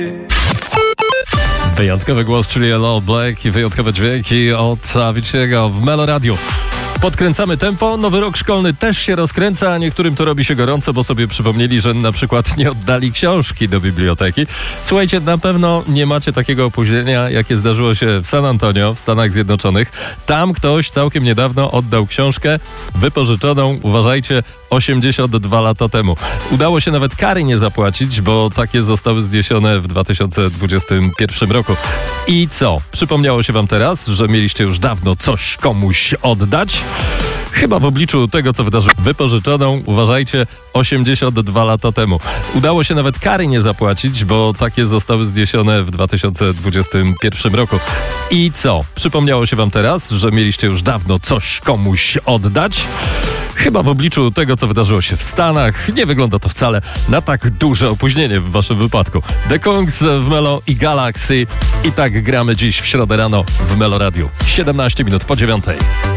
Wyjątkowy głos, czyli Hello Black i wyjątkowe dźwięki od Avicii'ego w Melo Radio. Podkręcamy tempo, nowy rok szkolny też się rozkręca, a niektórym to robi się gorąco, bo sobie przypomnieli, że na przykład nie oddali książki do biblioteki. Słuchajcie, na pewno nie macie takiego opóźnienia, jakie zdarzyło się w San Antonio, w Stanach Zjednoczonych. Tam ktoś całkiem niedawno oddał książkę wypożyczoną, uważajcie, 82 lata temu. Udało się nawet kary nie zapłacić, bo takie zostały zniesione w 2021 roku. I co? Przypomniało się wam teraz, że mieliście już dawno coś komuś oddać? Chyba w obliczu tego, co wydarzyło, wypożyczoną, uważajcie, 82 lata temu. Udało się nawet kary nie zapłacić, bo takie zostały zniesione w 2021 roku. I co? Przypomniało się wam teraz, że mieliście już dawno coś komuś oddać? Chyba w obliczu tego, co wydarzyło się w Stanach, nie wygląda to wcale na tak duże opóźnienie w waszym wypadku. The Kongs w Melo i Galaxy. I tak gramy dziś w środę rano w Melo Radio. 17 minut po 9.